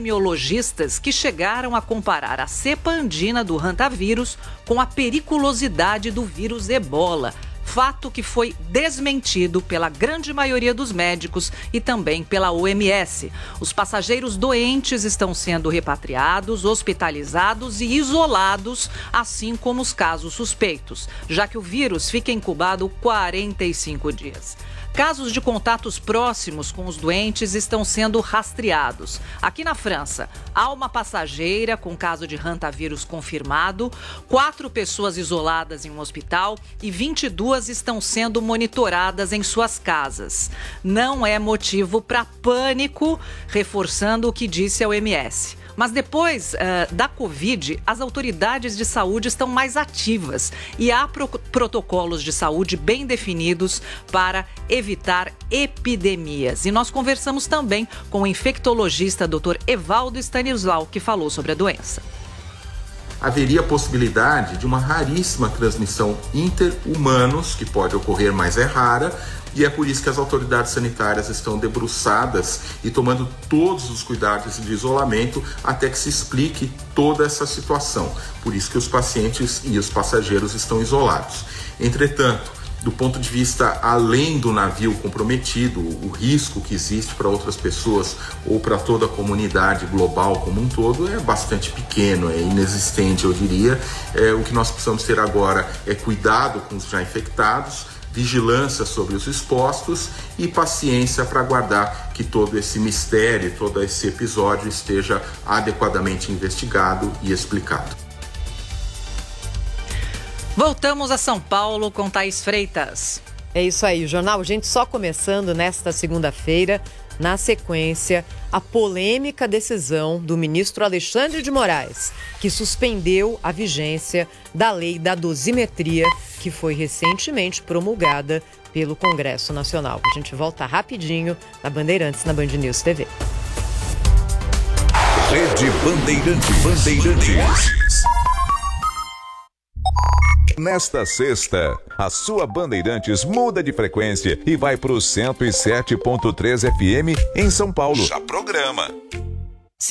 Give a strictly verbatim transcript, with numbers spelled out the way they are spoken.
epidemiologistas que chegaram a comparar a cepa andina do hantavírus com a periculosidade do vírus ebola. Fato que foi desmentido pela grande maioria dos médicos e também pela O M S. Os passageiros doentes estão sendo repatriados, hospitalizados e isolados, assim como os casos suspeitos, já que o vírus fica incubado quarenta e cinco dias. Casos de contatos próximos com os doentes estão sendo rastreados. Aqui na França, há uma passageira com caso de hantavírus confirmado, quatro pessoas isoladas em um hospital e vinte e duas estão sendo monitoradas em suas casas. Não é motivo para pânico, reforçando o que disse a O M S. Mas depois uh, da Covid, as autoridades de saúde estão mais ativas e há pro- protocolos de saúde bem definidos para evitar epidemias. E nós conversamos também com o infectologista doutor Evaldo Stanislau, que falou sobre a doença. Haveria a possibilidade de uma raríssima transmissão inter-humanos, que pode ocorrer, mas é rara, e é por isso que as autoridades sanitárias estão debruçadas e tomando todos os cuidados de isolamento até que se explique toda essa situação. Por isso que os pacientes e os passageiros estão isolados. Entretanto, do ponto de vista além do navio comprometido, o risco que existe para outras pessoas ou para toda a comunidade global como um todo é bastante pequeno, é inexistente, eu diria. É, o que nós precisamos ter agora é cuidado com os já infectados, vigilância sobre os expostos e paciência para aguardar que todo esse mistério, todo esse episódio esteja adequadamente investigado e explicado. Voltamos a São Paulo com Thaís Freitas. É isso aí, o Jornal Gente só começando nesta segunda-feira. Na sequência, a polêmica decisão do ministro Alexandre de Moraes, que suspendeu a vigência da lei da dosimetria, que foi recentemente promulgada pelo Congresso Nacional. A gente volta rapidinho na Bandeirantes, na Band News T V. Rede Bandeirantes. Bandeirantes. Nesta sexta, a sua Bandeirantes muda de frequência e vai para o cento e sete ponto três F M em São Paulo. Já programa.